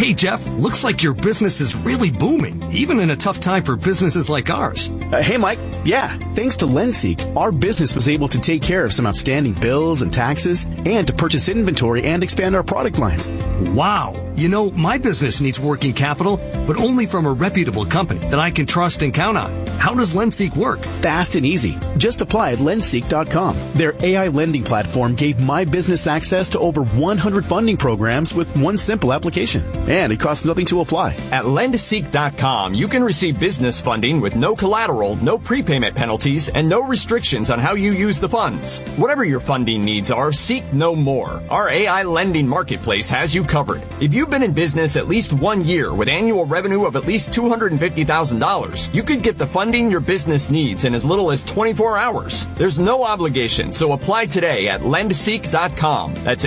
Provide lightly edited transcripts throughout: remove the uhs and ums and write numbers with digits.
Hey, Jeff, looks like your business is really booming, even in a tough time for businesses like ours. Hey, Mike. Yeah, thanks to LendSeek, our business was able to take care of some outstanding bills and taxes and to purchase inventory and expand our product lines. Wow. You know, my business needs working capital, but only from a reputable company that I can trust and count on. How does LendSeek work? Fast and easy. Just apply at lendseek.com. Their AI lending platform gave my business access to over 100 funding programs with one simple application. And it costs nothing to apply. At lendseek.com, you can receive business funding with no collateral, no prepayment penalties, and no restrictions on how you use the funds. Whatever your funding needs are, seek no more. Our AI lending marketplace has you covered. If you've been in business at least 1 year with annual revenue of at least $250,000, you could get the funding your business needs in as little as 24 hours. There's no obligation, so apply today at lendseek.com. That's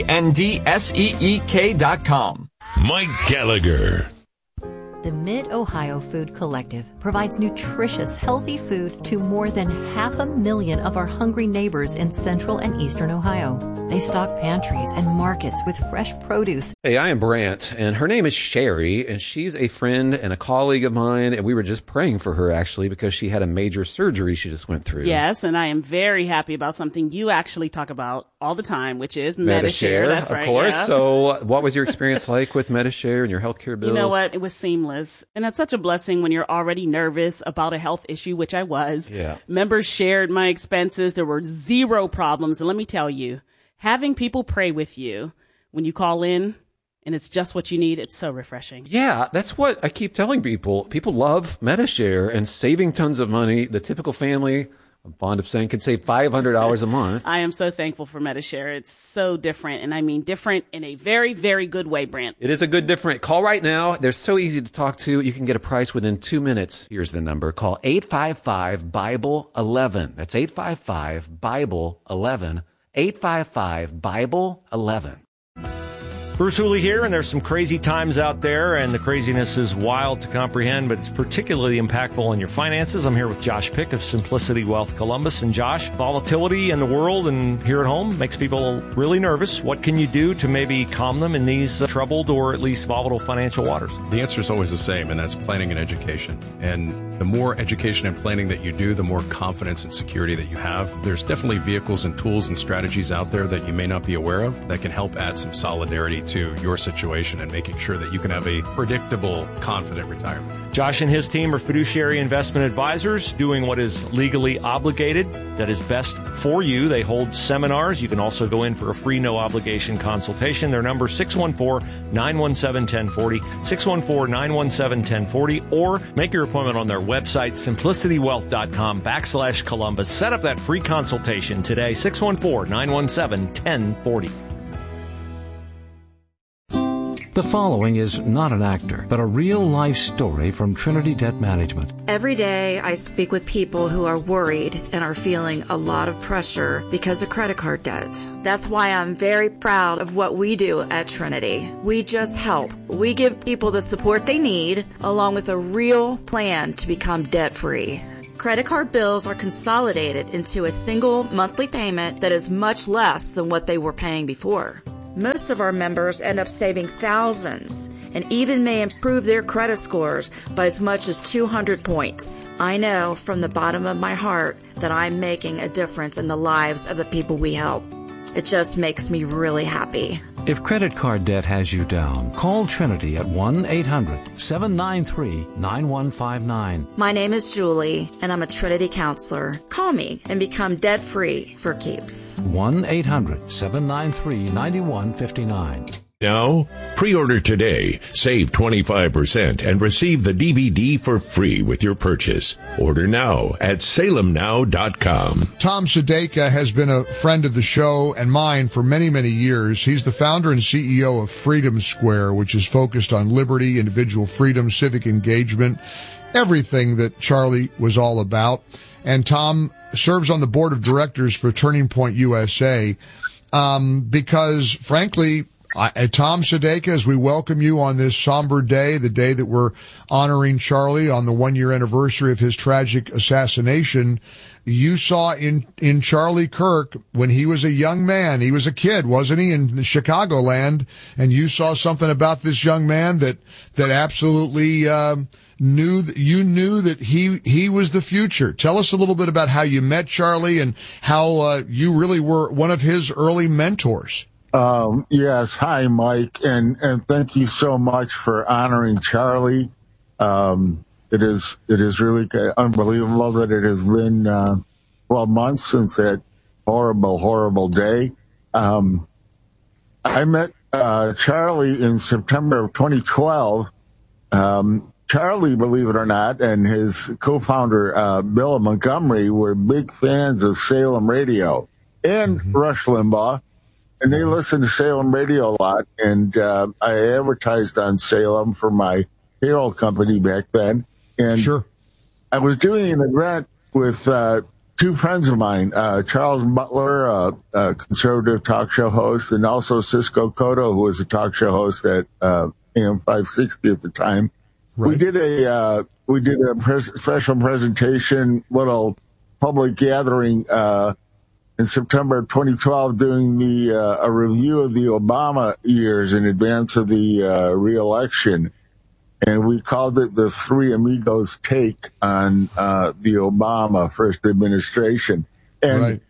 LENDSEEK.com. Mike Gallagher. The Mid-Ohio Food Collective provides nutritious, healthy food to more than 500,000 of our hungry neighbors in central and eastern Ohio. They stock pantries and markets with fresh produce. Hey, I am Brant, and her name is Sherry, and she's a friend and a colleague of mine, and we were just praying for her, actually, because she had a major surgery she just went through. Yes, and I am very happy about something you actually talk about all the time, which is Medi-Share. That's right. Of course. Yeah. So what was your experience like with Medi-Share and your healthcare bills? You know what? It was seamless. And that's such a blessing when you're already nervous about a health issue, which I was. Yeah. Members shared my expenses. There were zero problems. And let me tell you, having people pray with you when you call in and it's just what you need, it's so refreshing. Yeah, that's what I keep telling people. People love Medi-Share and saving tons of money. The typical family, I'm fond of saying, can save $500 a month. I am so thankful for Medi-Share. It's so different, and I mean different in a very, very good way, Brant. It is a good different. Call right now. They're so easy to talk to. You can get a price within 2 minutes. Here's the number. Call 855-BIBLE-11. That's 855-BIBLE-11. 855-BIBLE-11. Bruce Hooley here, and there's some crazy times out there, and the craziness is wild to comprehend, but it's particularly impactful on your finances. I'm here with Josh Pick of Simplicity Wealth Columbus. And Josh, volatility in the world and here at home makes people really nervous. What can you do to maybe calm them in these troubled or at least volatile financial waters? The answer is always the same, and that's planning and education. And the more education and planning that you do, the more confidence and security that you have. There's definitely vehicles and tools and strategies out there that you may not be aware of that can help add some solidarity to your situation and making sure that you can have a predictable, confident retirement. Josh and his team are fiduciary investment advisors doing what is legally obligated, that is best for you. They hold seminars. You can also go in for a free, no-obligation consultation. Their number is 614-917-1040, 614-917-1040, or make your appointment on their website, simplicitywealth.com/Columbus. Set up that free consultation today, 614-917-1040. The following is not an actor, but a real-life story from Trinity Debt Management. Every day I speak with people who are worried and are feeling a lot of pressure because of credit card debt. That's why I'm very proud of what we do at Trinity. We just help. We give people the support they need, along with a real plan to become debt-free. Credit card bills are consolidated into a single monthly payment that is much less than what they were paying before. Most of our members end up saving thousands and even may improve their credit scores by as much as 200 points. I know from the bottom of my heart that I'm making a difference in the lives of the people we help. It just makes me really happy. If credit card debt has you down, call Trinity at 1-800-793-9159. My name is Julie, and I'm a Trinity counselor. Call me and become debt-free for keeps. 1-800-793-9159. Now, pre-order today, save 25%, and receive the DVD for free with your purchase. Order now at salemnow.com. Tom Sedeka has been a friend of the show and mine for many, many years. He's the founder and CEO of Freedom Square, which is focused on liberty, individual freedom, civic engagement, everything that Charlie was all about. And Tom serves on the board of directors for Turning Point USA, because frankly, Tom Sadeka, as we welcome you on this somber day, the day that we're honoring Charlie on the 1-year anniversary of his tragic assassination, you saw in Charlie Kirk, when he was a young man, he was a kid, wasn't he, in the Chicagoland, and you saw something about this young man that absolutely knew that he was the future. Tell us a little bit about how you met Charlie and how you really were one of his early mentors. Yes. Hi, Mike. And thank you so much for honoring Charlie. It is really unbelievable that it has been, 12 months since that horrible day. I met, Charlie in September of 2012. Charlie, believe it or not, and his co-founder, Bill Montgomery, were big fans of Salem Radio and Rush Limbaugh. And they listened to Salem Radio a lot, and I advertised on Salem for my payroll company back then. And sure. I was doing an event with two friends of mine, Charles Butler, a conservative talk show host, and also Cisco Cotto, who was a talk show host at AM 560 at the time. Right. We did a special presentation, little public gathering in September of 2012, doing a review of the Obama years in advance of the re-election. And we called it the Three Amigos Take on the Obama first administration. And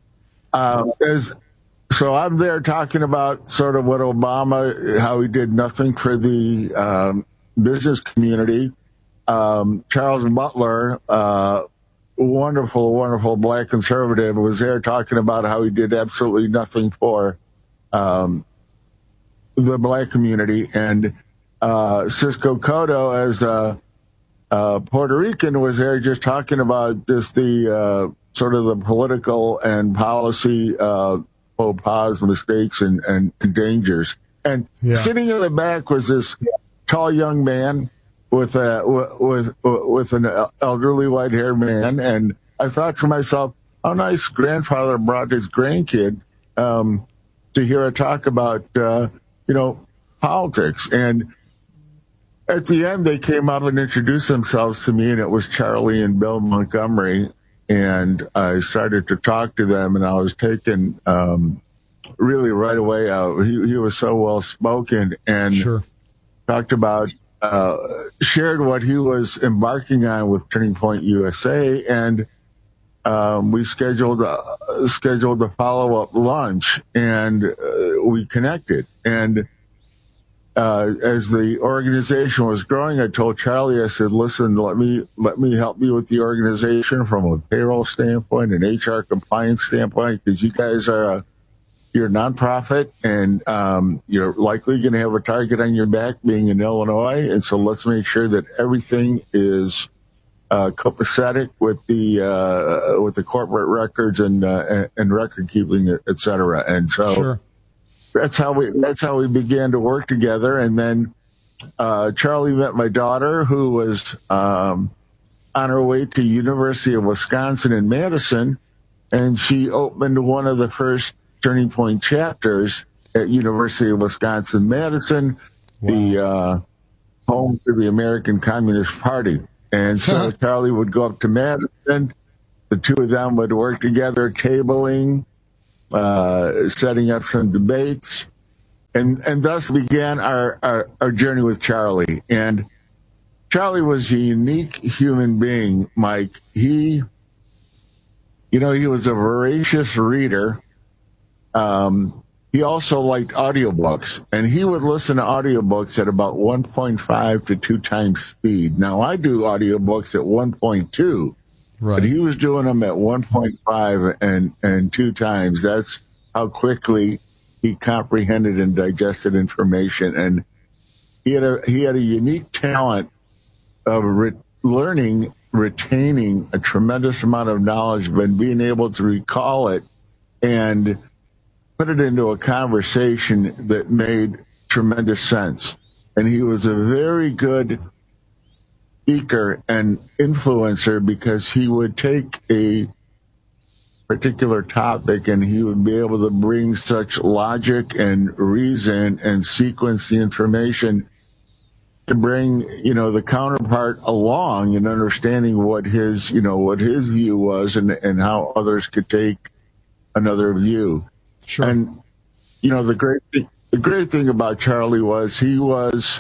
so I'm there talking about sort of what Obama, how he did nothing for the business community. Charles Butler, wonderful black conservative, was there talking about how he did absolutely nothing for the black community. And Cisco Cotto, as a Puerto Rican, was there just talking about just the sort of the political and policy faux pas, mistakes, and dangers. And sitting in the back was this tall young man with an elderly white-haired man, and I thought to myself, how nice grandfather brought his grandkid to hear a talk about politics. And at the end, they came up and introduced themselves to me, and it was Charlie and Bill Montgomery. And I started to talk to them, and I was taken really right away. He was so well spoken, and talked about. Shared what he was embarking on with Turning Point USA, and we scheduled a follow-up lunch, and we connected. And as the organization was growing, I told Charlie, I said, "Listen, let me help you with the organization from a payroll standpoint, an HR compliance standpoint, because you guys are you're a nonprofit, and you're likely going to have a target on your back being in Illinois. And so let's make sure that everything is copacetic with the corporate records and record keeping, et cetera." And so that's how we began to work together. And then Charlie met my daughter, who was on her way to University of Wisconsin in Madison, and she opened one of the first Turning Point chapters at University of Wisconsin-Madison, the home to the American Communist Party. And so Charlie would go up to Madison. The two of them would work together, tabling, setting up some debates, and thus began our journey with Charlie. And Charlie was a unique human being, Mike. He was a voracious reader. He also liked audiobooks, and he would listen to audiobooks at about 1.5 to 2 times speed. Now, I do audiobooks at 1.2, but he was doing them at 1.5 and 2 times. That's how quickly he comprehended and digested information. And he had a unique talent of learning, retaining a tremendous amount of knowledge, but being able to recall it and put it into a conversation that made tremendous sense. And he was a very good speaker and influencer, because he would take a particular topic, and he would be able to bring such logic and reason and sequence the information to bring, the counterpart along in understanding what his view was and how others could take another view. Sure. And, the great thing about Charlie was he was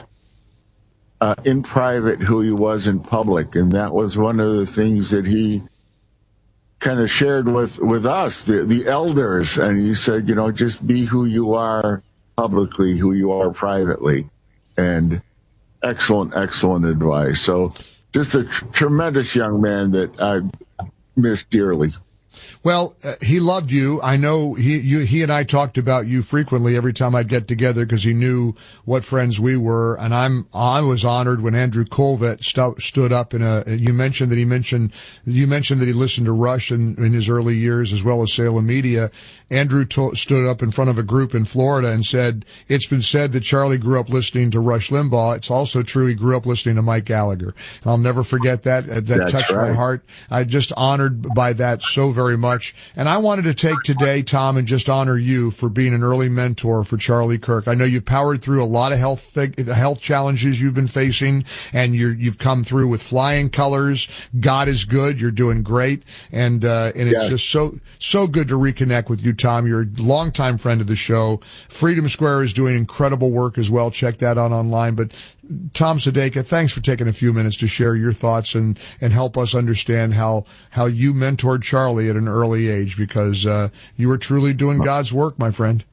in private who he was in public. And that was one of the things that he kind of shared with us, the elders. And he said, just be who you are publicly, who you are privately. And excellent advice. So just a tremendous young man that I miss dearly. Well, he loved you. I know he and I talked about you frequently every time I'd get together because he knew what friends we were. And I was honored when Andrew Colvett stood up you mentioned that he listened to Rush in his early years as well as Salem Media. Andrew stood up in front of a group in Florida and said, it's been said that Charlie grew up listening to Rush Limbaugh. It's also true he grew up listening to Mike Gallagher. And I'll never forget that. That touched my heart. I'm just honored by that so very much. And I wanted to take today, Tom, and just honor you for being an early mentor for Charlie Kirk. I know you've powered through a lot of health challenges you've been facing, and you've come through with flying colors. God is good. You're doing great. And it's just so good to reconnect with you, Tom. You're a longtime friend of the show. Freedom Square is doing incredible work as well. Check that out online. But Tom Sedeka, thanks for taking a few minutes to share your thoughts and help us understand how you mentored Charlie at an early age, because you were truly doing God's work, my friend.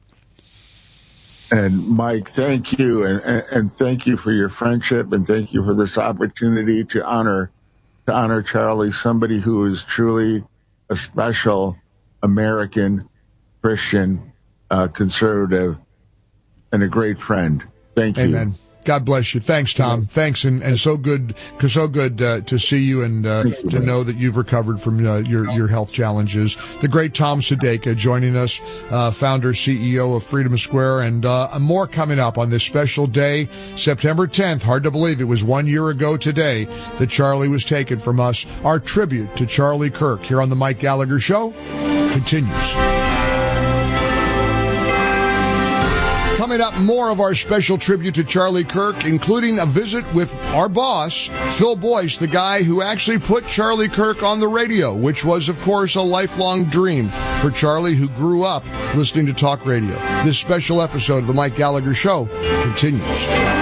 And Mike, thank you, and thank you for your friendship, and thank you for this opportunity to honor Charlie, somebody who is truly a special American Christian conservative and a great friend. Thank you. Amen. God bless you. Thanks, Tom. Thanks, and so good to see you and to know that you've recovered from your health challenges. The great Tom Sedeka joining us, founder, CEO of Freedom Square, and more coming up on this special day, September 10th. Hard to believe it was 1 year ago today that Charlie was taken from us. Our tribute to Charlie Kirk here on the Mike Gallagher Show continues. Coming up, more of our special tribute to Charlie Kirk, including a visit with our boss, Phil Boyce, the guy who actually put Charlie Kirk on the radio, which was, of course, a lifelong dream for Charlie, who grew up listening to talk radio. This special episode of the Mike Gallagher Show continues.